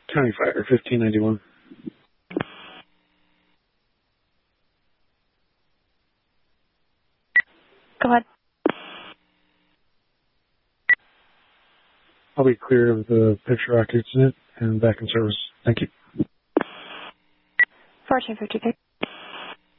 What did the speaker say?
County Fire, 1591. Go ahead. I'll be clear of the picture rock incident and back in service. Thank you. 1452.